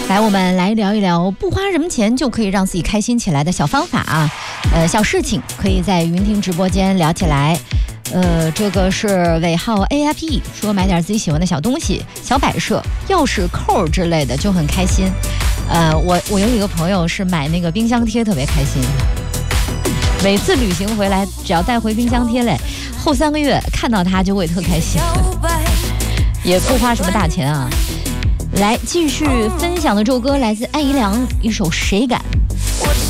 来，我们来聊一聊不花什么钱就可以让自己开心起来的小方法啊，小事情可以在云听直播间聊起来。这个是尾号 AIP 说买点自己喜欢的小东西、小摆设、钥匙扣之类的就很开心。我有一个朋友是买那个冰箱贴特别开心，每次旅行回来只要带回冰箱贴嘞，后3个月看到它就会特开心，也不花什么大钱啊。来继续分享的这首歌来自艾怡良，一首《谁敢》。